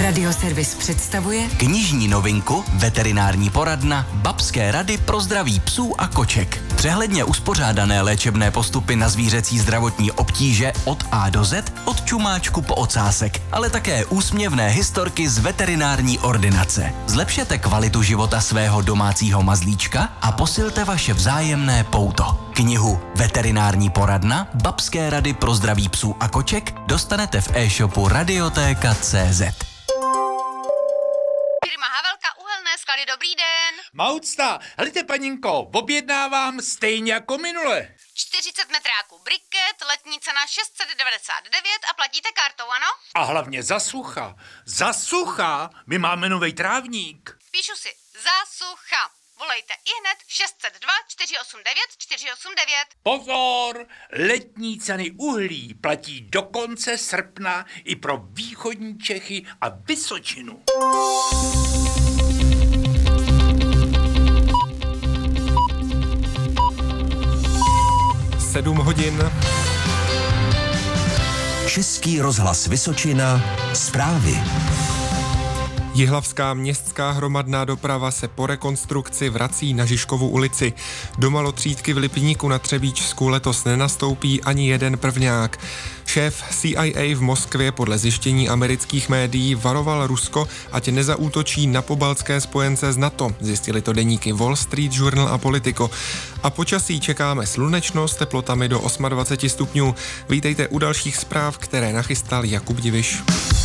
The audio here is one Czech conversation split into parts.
Radioservis představuje knižní novinku Veterinární poradna Babské rady pro zdraví psů a koček. Přehledně uspořádané léčebné postupy na zvířecí zdravotní obtíže od A do Z, od čumáčku po ocásek, ale také úsměvné historky z veterinární ordinace. Zlepšete kvalitu života svého domácího mazlíčka a posilte vaše vzájemné pouto. Knihu Veterinární poradna Babské rady pro zdraví psů a koček dostanete v e-shopu Radiotéka.cz. Firma Havelka Uhelné sklady, dobrý den. Maucta, helejte paninko, objednávám stejně jako minule. 40 metráků briket, letní cena 699 a platíte kartou, ano? A hlavně za sucha, my máme novej trávník. Píšu si, za sucha. Volejte ihned 602 489 489. Pozor, letní ceny uhlí platí do konce srpna i pro východní Čechy a Vysočinu. Hodin. Český rozhlas Vysočina, zprávy. Jihlavská městská hromadná doprava se po rekonstrukci vrací na Žižkovu ulici. Do malotřídky v Lipníku na Třebíčsku letos nenastoupí ani jeden prvňák. Šéf CIA v Moskvě podle zjištění amerických médií varoval Rusko, ať nezaútočí na pobaltské spojence z NATO. Zjistili to deníky Wall Street Journal a Politico. A počasí čekáme slunečno s teplotami do 28 stupňů. Vítejte u dalších zpráv, které nachystal Jakub Diviš.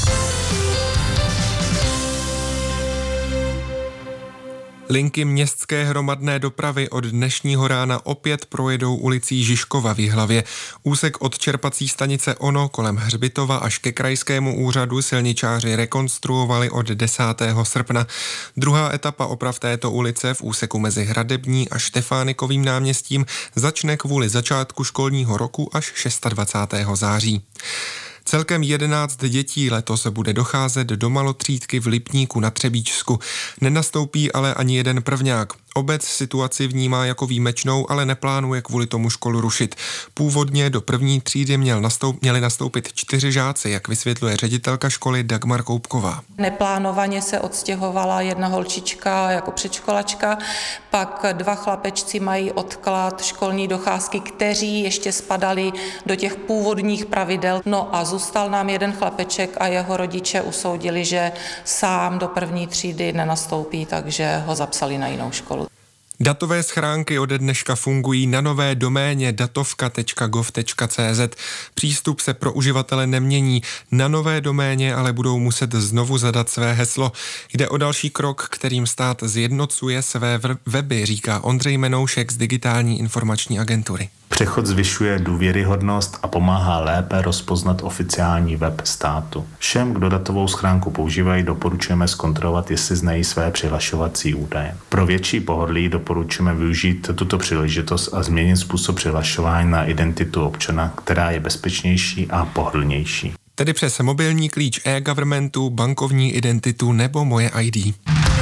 Linky městské hromadné dopravy od dnešního rána opět projedou ulicí Žižkova v Jihlavě. Úsek od čerpací stanice Ono kolem Hřbitova až ke krajskému úřadu silničáři rekonstruovali od 10. srpna. Druhá etapa oprav této ulice v úseku mezi Hradební a Štefánikovým náměstím začne kvůli začátku školního roku až 26. září. Celkem 11 dětí letos bude docházet do malotřídky v Lipníku na Třebíčsku. Nenastoupí ale ani jeden prvňák. Obec situaci vnímá jako výjimečnou, ale neplánuje kvůli tomu školu rušit. Původně do první třídy měli nastoupit 4 žáci, jak vysvětluje ředitelka školy Dagmar Koupková. Neplánovaně se odstěhovala jedna holčička jako předškolačka, pak 2 chlapečci mají odklad školní docházky, kteří ještě spadali do těch původních pravidel. No a zůstal nám jeden chlapeček a jeho rodiče usoudili, že sám do první třídy nenastoupí, takže ho zapsali na jinou školu. Datové schránky ode dneška fungují na nové doméně datovka.gov.cz. Přístup se pro uživatele nemění. Na nové doméně ale budou muset znovu zadat své heslo. Jde o další krok, kterým stát zjednocuje své weby, říká Ondřej Menoušek z Digitální informační agentury. Přechod zvyšuje důvěryhodnost a pomáhá lépe rozpoznat oficiální web státu. Všem, kdo datovou schránku používají, doporučujeme zkontrolovat, jestli znají své přihlašovací údaje. Pro větší pohodlí doporučujeme využít tuto příležitost a změnit způsob přihlašování na identitu občana, která je bezpečnější a pohodlnější. Tedy přes mobilní klíč e-governmentu, bankovní identitu nebo Moje ID.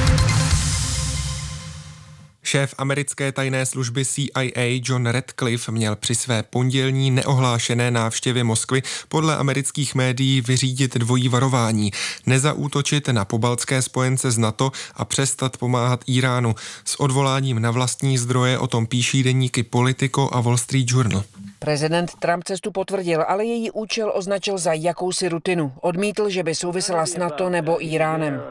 Šéf americké tajné služby CIA John Ratcliffe měl při své pondělní neohlášené návštěvě Moskvy podle amerických médií vyřídit dvojí varování, nezaútočit na pobaltské spojence z NATO a přestat pomáhat Íránu. S odvoláním na vlastní zdroje o tom píší deníky Politico a Wall Street Journal. Prezident Trump cestu potvrdil, ale její účel označil za jakousi rutinu. Odmítl, že by souvisela s NATO nebo Íránem.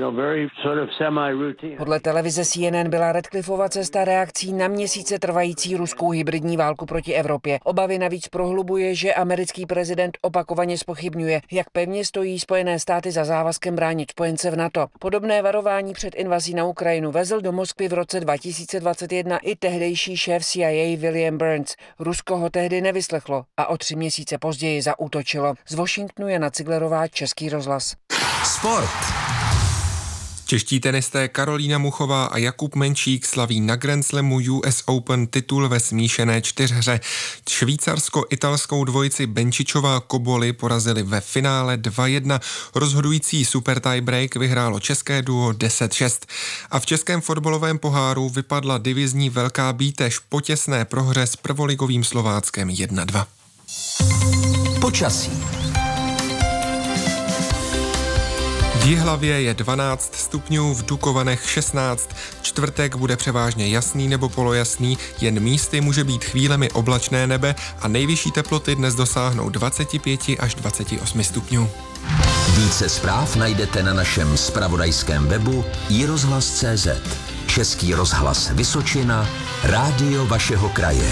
Podle televize CNN byla Ratcliffeova cesta reakcí na měsíce trvající ruskou hybridní válku proti Evropě. Obavy navíc prohlubuje, že americký prezident opakovaně zpochybňuje, jak pevně stojí Spojené státy za závazkem bránit spojence v NATO. Podobné varování před invazí na Ukrajinu vezl do Moskvy v roce 2021 i tehdejší šéf CIA William Burns. Rusko ho tehdy nevyslechlo a o 3 měsíce později zaútočilo. Z Washingtonu Jana Ciglerová, Český rozhlas. Sport. Čeští tenisté Karolína Muchová a Jakub Menšík slaví na Grand Slamu US Open titul ve smíšené 4hře. Švýcarsko-italskou dvojici Benčičová Koboli porazili ve finále 2-1. Rozhodující super tiebreak vyhrálo české duo 10-6. A v českém fotbalovém poháru vypadla divizní Velká Bítež po těsné prohře s prvoligovým Slováckem 1-2. Počasí. V Jihlavě je 12 stupňů, v Dukovanech 16. Čtvrtek bude převážně jasný nebo polojasný, jen místy může být chvílemi oblačné nebe a nejvyšší teploty dnes dosáhnou 25 až 28 stupňů. Více zpráv najdete na našem zpravodajském webu iRozhlas.cz. Český rozhlas Vysočina, rádio vašeho kraje.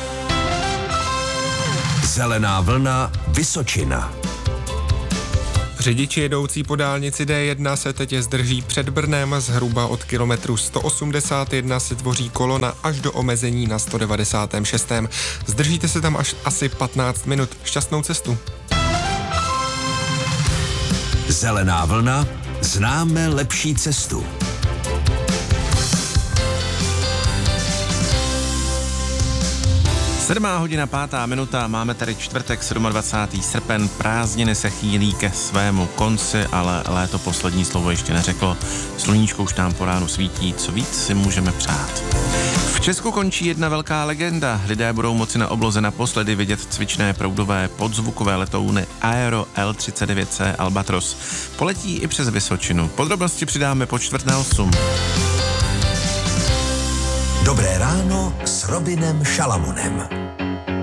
Zelená vlna Vysočina. Řidiči jedoucí po dálnici D1 se teď zdrží před Brnem, zhruba od kilometru 181 se tvoří kolona až do omezení na 196. Zdržíte se tam až asi 15 minut. Šťastnou cestu. Zelená vlna, známe lepší cestu. Sedmá hodina, 5. minuta, máme tady čtvrtek 27. srpen, prázdniny se chýlí ke svému konci, ale léto poslední slovo ještě neřeklo. Sluníčko už nám po ránu svítí, co víc si můžeme přát. V Česku končí jedna velká legenda. Lidé budou moci na obloze naposledy vidět cvičné proudové podzvukové letouny Aero L-39C Albatros. Poletí i přes Vysočinu. Podrobnosti přidáme po 7:45. Dobré ráno s Robinem Šalamunem.